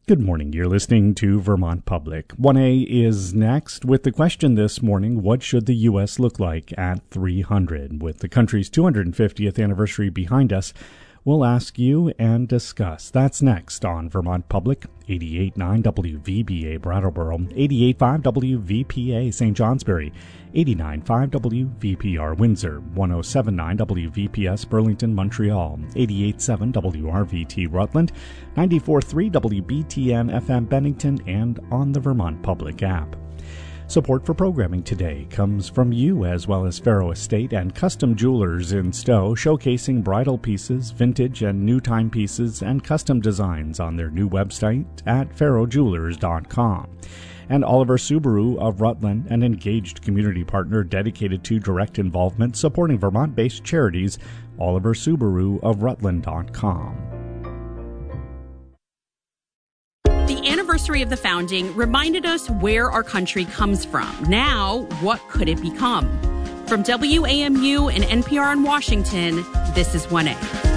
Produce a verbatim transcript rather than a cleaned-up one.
Good morning. You're listening to Vermont Public. one A is next with the question this morning, what should the U S look like at three hundred? With the country's two hundred fiftieth anniversary behind us, we'll ask you and discuss. That's next on Vermont Public, eighty-eight point nine W V B A Brattleboro, eighty-eight point five W V P A Saint Johnsbury, eighty-nine point five W V P R Windsor, one oh seven point nine W V P S Burlington, Montreal, eighty-eight point seven W R V T Rutland, ninety-four point three W B T N F M Bennington, and on the Vermont Public app. Support for programming today comes from you, as well as Faro Estate and Custom Jewelers in Stowe, showcasing bridal pieces, vintage and new timepieces, and custom designs on their new website at faro jewelers dot com. And Oliver Subaru of Rutland, an engaged community partner dedicated to direct involvement, supporting Vermont-based charities, oliver subaru of rutland dot com. The anniversary of the founding reminded us where our country comes from. Now, what could it become? From W A M U and N P R in Washington, this is one A.